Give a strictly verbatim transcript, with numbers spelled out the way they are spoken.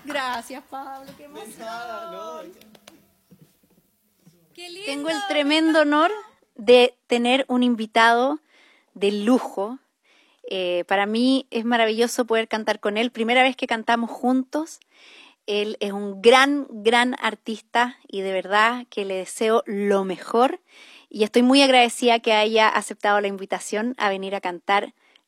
Gracias, Pablo, qué emoción. Nada, no. Qué lindo. Tengo el tremendo honor de tener un invitado de lujo. Eh, para mí es maravilloso poder cantar con él. Primera vez que cantamos juntos. Él es un gran, gran artista y de verdad que le deseo lo mejor. Y estoy muy agradecida que haya aceptado la invitación a venir a cantar